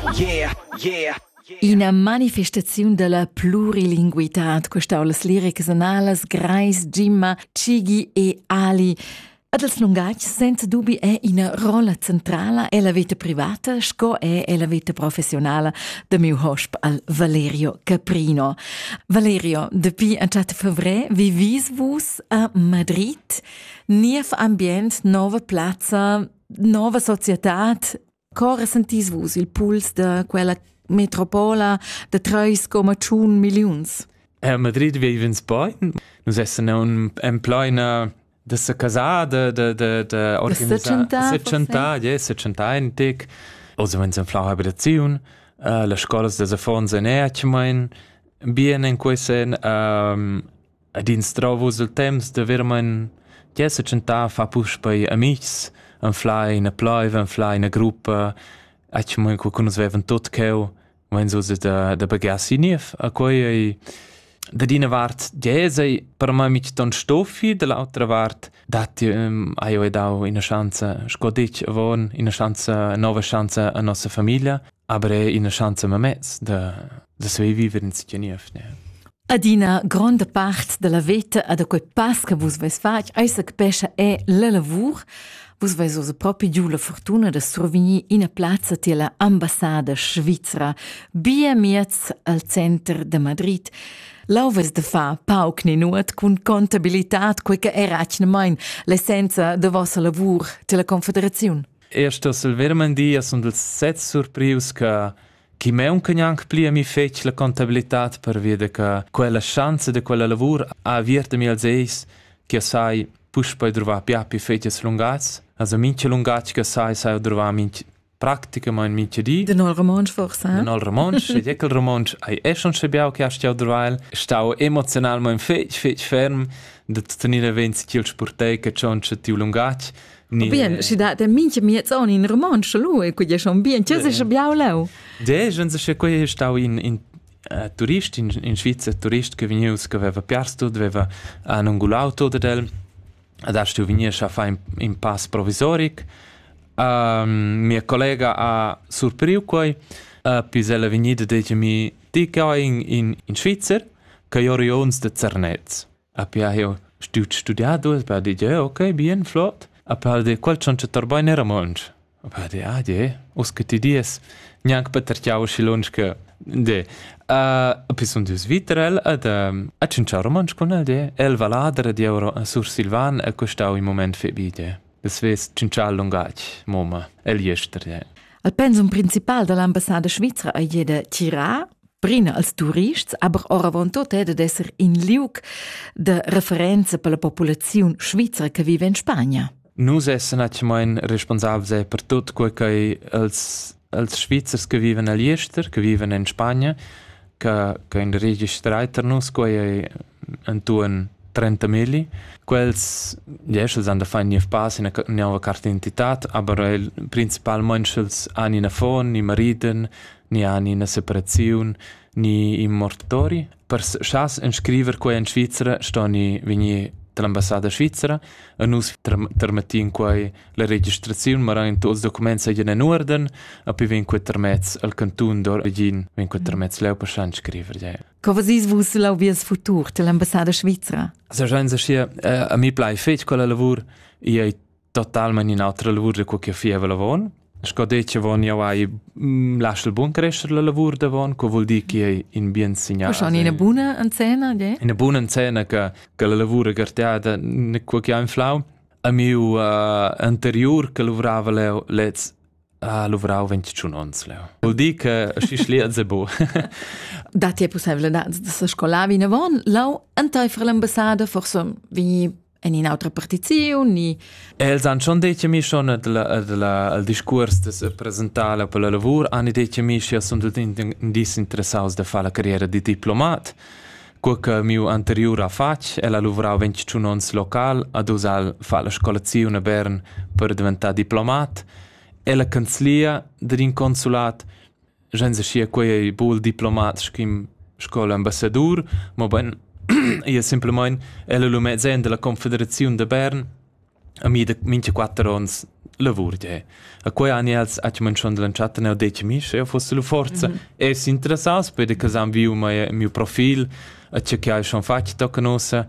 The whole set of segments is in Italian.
Yeah, yeah. Ina manifestaziun della plurilinguitat, questa las liricas anales, Grais, Gimma, Chigi e Ali. Ad els lungatgs, senza dubi, è una rolla centrale e la vita privata, sco è la vita professionale de miu hosp al Valerio Caprino. Valerio, depi anciat fevre, vivis vus a Madrid, niev ambient, nova plazza, nova societat. Cora sentis vus il puls de quella metropola de 3,1 milions? A Madrid vivens poi. Nus essen un pleina de se casar, de organizar. Secenta in tic. Also wenn es flau habitaziun, le scolas de Zafons en Eachmein, bien in quesen, ad instrovus il temps de vermein, secenta fa push bei amics, un fly in a ploive, un fly in a gruppa, Eachmein qualcunus vevan tot keu, wenn so de bagassi nief, a quei da dina vart gesei per me mit ton stoffi, dall'altra vart dati aio e dau in a chance scodic avon, in a chance, a nova chance a nostra famiglia, aber in a chance a mez de svei viver in Sitjanief. Ad ina grande part della vita ad a quei pas che vus vais fac, eisa che pesce è le lavur. Vus vais osa proprio giù la fortuna de survegni in a plazza tela ambassada svizzera, bia miez al center de Madrid. Lauves de fa pauc ninuat cun contabilitat quei che era acnemein l'essenza de vossa lavur tela Confederaziun. Erst sil vermen dia sunt ils set surprius che me un cagnanc plia mi fec la contabilitat per via che quella chance de quella lavur a virta mi als eis che sai push poi drova piapi fetches lungats, also minche lungats che sai drova minche praticamente minche di. De nol romansch forse, De nol romansch, e quel romansch ai schon schebiau che hast ja drvail, stau emotionalmente fech ferm de tenere venzi til sportei che schon tiu lungats. Bien, si da minche miez on in romansch lui, quindi schon bien, che se schebiau leu. De, gente se quei stau in turist in Svizzera, turist che venius che aveva piarsto, doveva un gulauto del adesso venies a fare in pass provisoric. Mia collega ha surpriu quei, pisella venida dice mi ti che in Svizzera che io rions de Zernetz. Appia io studiato, per dice ok, bien, flott. Appia de quel c'è torbai nera monch. Appia de os che ti dies, neanche per terciao silonch che de. Appia sunt dus vitrel a cinciaro monch con el valadere di euro sur Silvan e questau in moment febide. Das wes cincial lungac, moma, el jester. Al pensum principal dell'ambassada svizzera a jede tira, prina als turists, aber oravon tot è d'esser in liug de referenza per la popolazione svizzera che vive in Spagna. Nus essen atgemein responsabels per tot quel che als Schweizers che viven a Liester, che viven in Spagna, che in der registrator nus quei antuen 30.000. Quels jesels han da fare nief pass in una nuova carta d'identitat, aber principalmente han in a fon, ni mariden, ni han in a separaziun, ni in mortori. Per schas inscriver quei in Svizzera sto ni vegni dell'ambassada svizzera e nus termetin quei la registrazione, ma in tutti i documenti sono in ordine e poi vien quei termezz al cantun d'origine, vien quei termezz leu per schan scriver. Come sis vus lau vies futur dell'ambassada svizzera? So già a mi plai fec quella lavur, io hai totalmente in altra lavur di quel che fieva lavon. Scodece von io hai lascial buon crescere la lavur da von, co vuol dire che in bien segnato. Sono in una buona anzena, In una buona anzena che la lavura gartiata ne quel che ha in flau. A mio anterior che lavorava leo lez lavoravo 21 anni leo. Vuol dire che si schliet se bo. Dati è possibile da se scolavi in avon, lau antai l'ambassada forse vi in un'altra partizione. Els han schon detto mi schon al discorso di presentare per la lavoro, hanno detto mi che sono disinteressati da fare la carriera di diplomat. Quel che mio anteriore ha fatto, ha lavorato 21 anni locale, ad usare fare la scolazione a Bern per diventare diplomat. E la cancellia dell'inconsulato, gente scia quei bull diplomat che scuola ambassador, ma ben io semplicemente ella lo mezzen della Confederazione de Bern a mi de mince 4 ans lavur, ja. A quei anni als man schon lanciato nel 10 mis, e fosse la forza. E si interessas, poi che sam viu mio profil, a che hai schon fatto tocca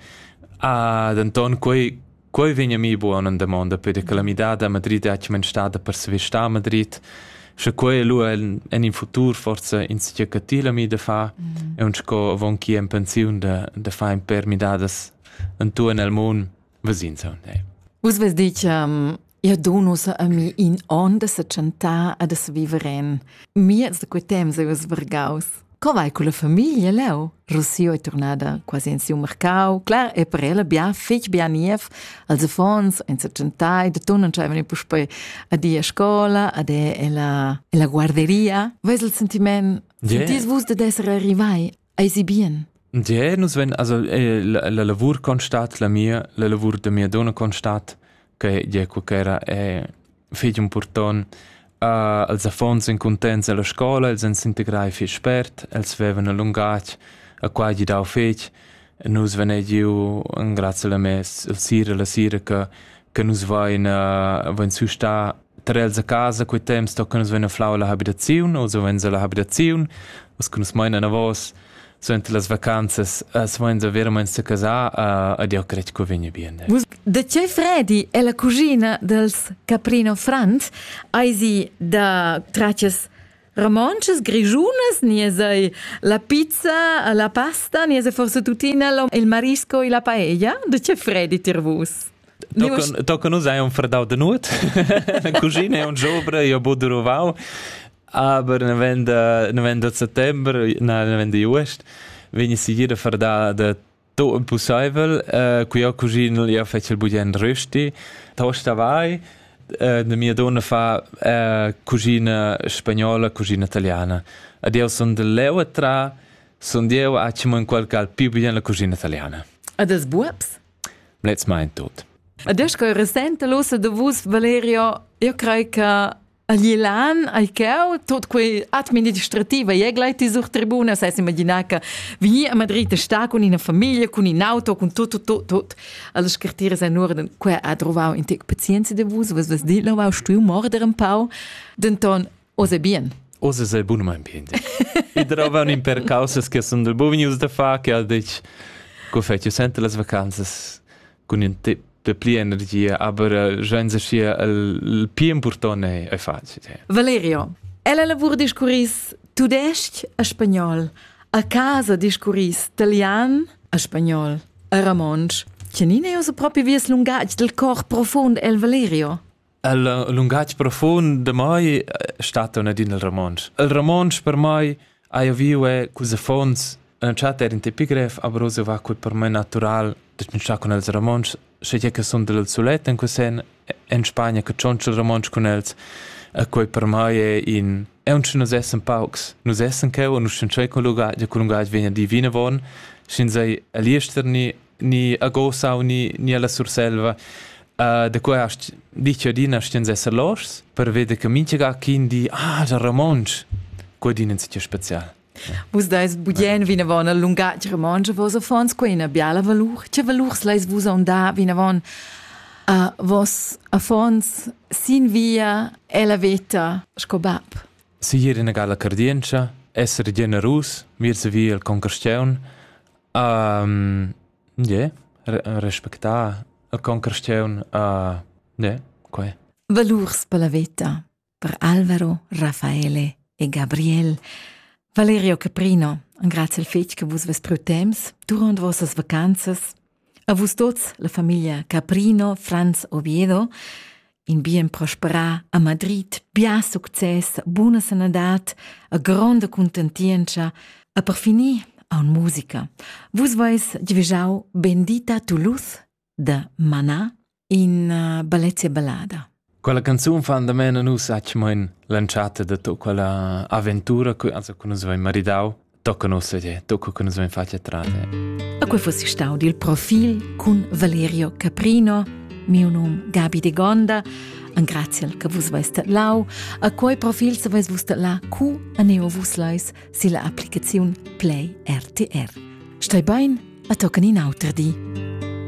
d'Anton quei vegna mi buona domanda, poi che la midada a Madrid man stata per se sta a Madrid. Se quei lu en in futur forza in si catila mi da fa, e un sco avon chi in pensione da fa in per midadas en tu nel mon vesinza. Vos ves dic io donus a mi in onda se canta ad es viveren. Miez de quei temps eus vergaus. Co vai con la famiglia, Leo? Rossio è tornata quasi in siu mercau. Clar, e per ella bia fitch bia nief, als afons, in se centai, de ton non c'avevano pus poi a dia scola, ad e la guarderia. Ves il sentiment, sentis vos de essere arrivai, eisi bien? Ja, nus ven, also, la lavur constat, la lavur de mia donna constat, che ja era fitch un porton, als afons in contents alla scola, els ens integrai fi spert, els vevan a lungatg, a qua gli dau fetg, nus venegiu, grazie a me, la sira che nus vain su sta tre els a casa, quei temps tocca nus ven a flau la habitaziun, o so ven la habitaziun, os che nus meinen a vos, so entre las vacanzas, vain a veramente se casar, ed io cred che vegna bien. De che Freddy è la cugina dels Caprino Franz, eisi da traches romances, grigiunas, niese la pizza, la pasta, niese forse tutina, il marisco e la paella. De che Freddy tirvus? Tocca nus hai un fredau de nut, la cugina è un giovre, io budurovau, aber ne venda settembre, ne venda just, vegna si jeder fredau de to un pusaivel, qui ho cugino, io fece il budien rösti, tosta vai, la mia donna fa cugina spagnola, cugina italiana. Ed io son del leo tra, son dio acimo in quel cal più budien la cugina italiana. Ed es buops? Let's mind tot. Ed che resente losa de vos, Valerio, io crei che agli lan, ai cheu, tot quei administrativa, e gleit die sur tribuna, sai si immagina che vi a Madrid sta con una famiglia, con un auto, con tot. Alle scartiere sei norden, quei ha trovau in tec pazienza de vos, was di lo vau stu morder un pau, denton ose bien. Ose sei buon mein bien. I trova un impercausas che son del bovinius da fa, che al dic, co fece sente las vacanzas con un tip de pli energia, aber genza sia il più importante è facile. Valerio, ella lavora discuris tudesc a spagnol, a casa discuris italian a spagnol, a romansch. Cianina io so proprio vies lungatg del cor profond el Valerio. Il lungatg profond de mai stato una din il romansch. Il romansch per mai ai viu è cosa fons, un chat era in tepigref, aber ose va quel per me natural, dat mi sta con els romansch. Se che sono del Zulette in quesen in Spagna che c'è il romansch con els a quei per mai è un nos essen pauks nos essen che o nos c'è con lugar viene di vine von sin sei a liester ni a Gosau ni alla Surselva de quei dice dina sten esser los per vede che mince ga quindi il romansch quei dinen si special. Vus dais budien vina von a lungatg romansch vos a fons quina biala valur, che valurs leis vus on da vina von vos a fons sin via e la veta scobab. Si hier in a gala cardienza, essere generus, mir se via il concarsteun, respectar il concarsteun, quai. Valurs per la veta, per Alvaro, Raffaele e Gabriel. Valerio Caprino, grazie al fetg che vos ves preu temps, durant vossas vacanzas, a vos tots, la famiglia Caprino, Franz Oviedo, in bien prosperà a Madrid, bia success, buona sanadat, a grande contentienza, a per finir a un musica. Vos vais divejau Bendita tu luz de Maná in Bellezia Ballada. Quella canzone fa da me nus acciamoin lanciata da to quella avventura also con us vain maridau tocca nus tocca con us vain faccia trade. A quei fossi stau il profil con Valerio Caprino, mio nome Gabi de Gonda, an grazie al che vos vais stat lau, a quei profil se vais vos stat la cu a neo vos leis si la applicazione Play RTR. Stai bain a tocca in auter di.